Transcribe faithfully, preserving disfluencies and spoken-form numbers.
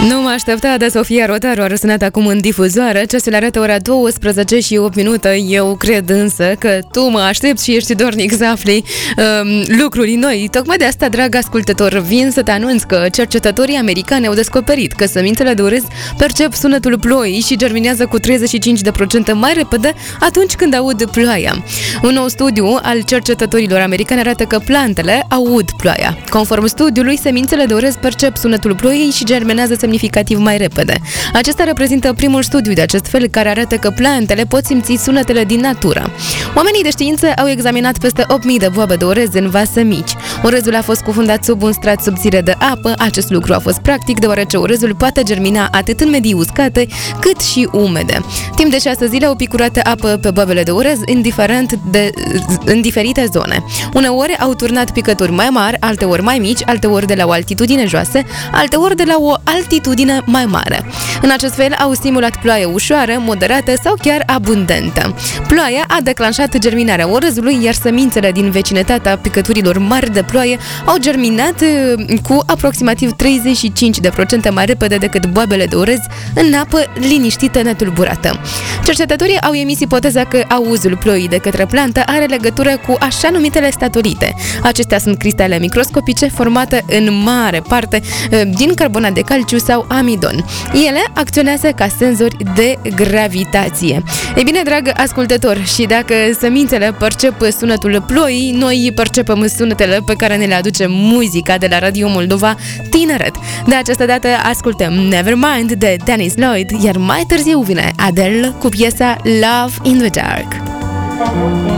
Nu mă aștepta de Sofia Rotaru a răsunat acum în difuzoară. Ceasul arată ora douăsprezece și opt minute. Eu cred însă că tu mă aștepți și ești dornic să afli um, lucruri noi. Tocmai de asta, drag ascultător, vin să te anunț că cercetătorii americani au descoperit că semințele de orez percep sunetul ploii și germinează cu treizeci și cinci la sută mai repede atunci când aud ploaia. Un nou studiu al cercetătorilor americani arată că plantele aud ploaia. Conform studiului, semințele de orez percep sunetul ploii și germinează semnificativ mai repede. Acesta reprezintă primul studiu de acest fel care arată că plantele pot simți sunetele din natură. Oamenii de știință au examinat peste opt mii de boabe de orez în vase mici. Orezul a fost cufundat sub un strat subțire de apă. Acest lucru a fost practic deoarece orezul poate germina atât în medii uscate cât și umede. Timp de șase zile au picurat apă pe boabele de orez indiferent de, în diferite zone. Uneori au turnat picături mai mari, alteori mai mici, alteori de la o altitudine joasă, alteori de la o altitudine mai mare. În acest fel au stimulat ploaie ușoară, moderată sau chiar abundentă. Ploaia a declanșat germinarea orezului, iar semințele din vecinătatea picăturilor mari de ploaie au germinat cu aproximativ treizeci și cinci la sută mai repede decât boabele de orez în apă liniștită, netulburată. Cercetătorii au emis ipoteza că auzul ploii de către plantă are legătură cu așa numitele statolite. Acestea sunt cristale microscopice formate în mare parte din carbonat de calciu sau amidon. Ele acționează ca senzori de gravitație. Ei bine, drag ascultător, și dacă semințele percep sunetul ploii, noi percepem sunetele pe care ne le aduce muzica de la Radio Moldova Tineret. De această dată ascultăm Nevermind de Dennis Lloyd, iar mai târziu vine Adele cu piesa Love in the Dark.